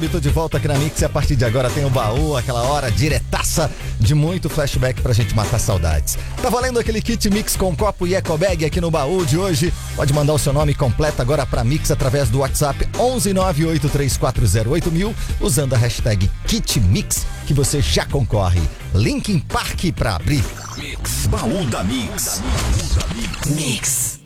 Tô de volta aqui na Mix e a partir de agora tem o baú, aquela hora diretaça de muito flashback pra gente matar saudades. Tá valendo aquele kit Mix com copo e eco bag aqui no baú de hoje. Pode mandar o seu nome completo agora pra Mix através do WhatsApp 11983408000 usando a hashtag KitMix que você já concorre. Linkin Park pra abrir. Mix, baú da Mix. Mix.